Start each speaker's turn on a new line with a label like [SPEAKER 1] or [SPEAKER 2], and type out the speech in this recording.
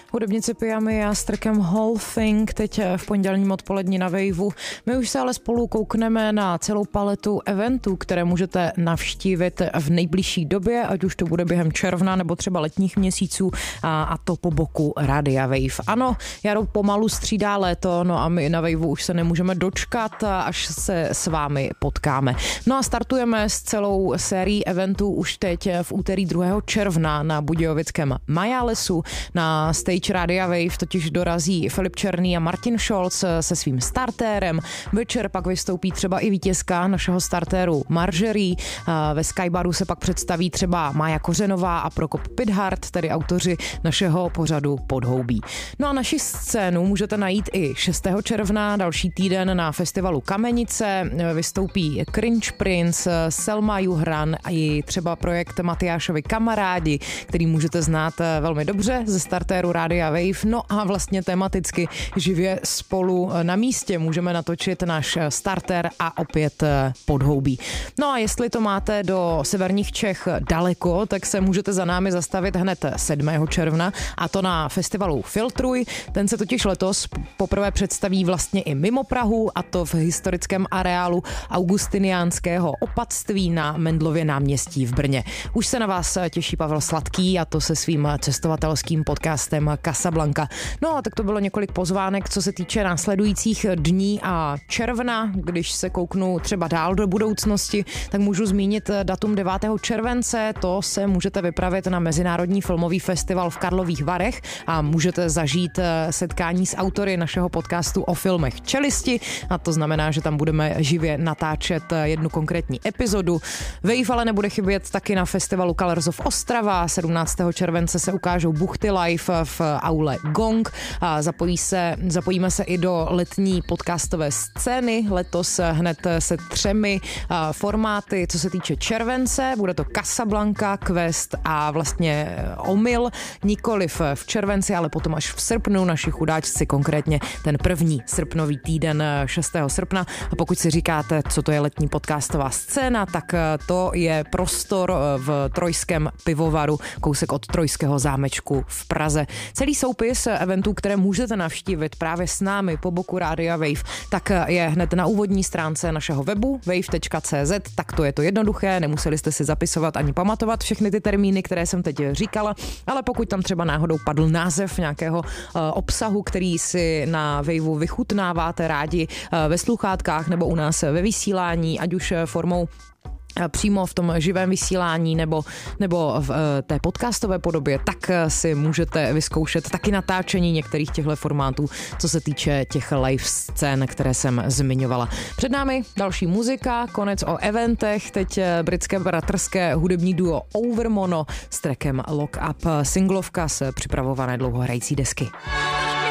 [SPEAKER 1] Hudebnice Pyjamy a s trackem Whole Thing teď v pondělním odpolední na Waveu. My už se ale spolu koukneme na celou paletu eventů, které můžete navštívit v nejbližší době, ať už to bude během června nebo třeba letních měsíců a to po boku Rádia Wave. Ano, jaro pomalu střídá léto, no a my na Waveu už se nemůžeme dočkat, až se s vámi potkáme. No a startujeme s celou sérií eventů už teď v úterý 2. června na budějovickém Majálesu. Na stage Rádia Wave totiž dorazí Filip Černý a Martin Scholz se svým startérem. Večer pak vystoupí třeba i vítězka našeho startéru Marjorie. Ve Skybaru se pak představí třeba Mája Kořenová a Prokop Pithart, tedy autoři našeho pořadu Podhoubí. No a naši scénu můžete najít i 6. června, další týden na festivalu Kamenice. Vystoupí Cringe Prince, Selma Juhran a i třeba projekt Matyášovi kamarádi, který můžete znát velmi dobře ze startéru Rádia Wave. No a vlastně tematicky živě spolu na místě můžeme natočit náš startér a opět Podhoubí. No a jestli to máte do severních Čech daleko, tak se můžete za námi zastavit hned 7. června a to na festivalu Filtruj. Ten se totiž letos poprvé představí vlastně i mimo Prahu a to v historickém areálu augustiniánského opatství na Mendlově náměstí v Brně. Už se na vás těší Pavel Sladký a to se svým cestovatelským podcastem Casablanca. No a tak to bylo několik pozvánek, co se týče následujících dní a června. Když se kouknu třeba dál do budoucnosti, tak můžu zmínit datum 9. července. To se můžete vypravit na Mezinárodní filmový festival v Karlových Varech a můžete zažít setkání s autory našeho podcastu o filmech Čelisti a to znamená, že tam budeme živě natáčet jednu konkrétní epizodu. Wave ale nebude chybět taky na festivalu Colors of Ostrava. 17. července se ukážou Buchty live v aule Gong a zapojíme se i do letní podcastové scény. Letos hned se 3 formáty, co se týče července. Bude to Casablanca, Quest a vlastně Omyl. Nikoliv v červenci, ale potom až v srpnu naši chudáčci, konkrétně ten první srpnový týden 6. srpna. A pokud si říkáte, co to je letní podcastová scéna, tak to je prostor v Trojském pivovaru, kousek od Trojského zámečku v Praze. Celý soupis eventů, které můžete navštívit právě s námi po boku Rádia Wave, tak je hned na úvodní stránce našeho webu wave.cz, tak to je to jednoduché, nemuseli jste si zapisovat ani pamatovat všechny ty termíny, které jsem teď říkala, ale pokud tam třeba náhodou padl název nějakého obsahu, který si na Waveu vychutnáváte rádi ve sluchátkách nebo u nás ve vysílání, ať už formou přímo v tom živém vysílání nebo v té podcastové podobě, tak si můžete vyzkoušet taky natáčení některých těchto formátů, co se týče těch live scén, které jsem zmiňovala. Před námi další muzika, konec o eventech, teď britské bratrské hudební duo Overmono s trackem Lock Up, singlovka z připravované dlouhohrající desky.